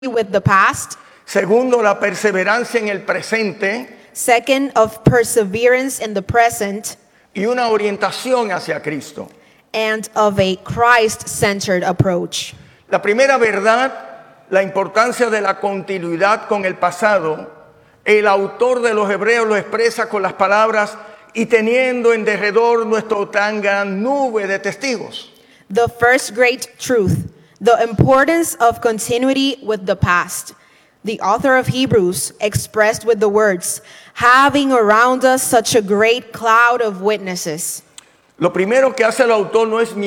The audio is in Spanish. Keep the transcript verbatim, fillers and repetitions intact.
with the past. Segundo, la perseverancia en el presente. Second, of perseverance in the present. Y una orientación hacia Cristo. And of a Christ-centered approach. La primera verdad, la importancia de la continuidad con el pasado, el autor de los Hebreos lo expresa con las palabras: y teniendo en derredor nuestro tan gran nube de testigos. The first great truth, the importance of continuity with the past. The author of Hebrews expressed with the words, having around us such a great cloud of witnesses. Lo primero que hace el autor no es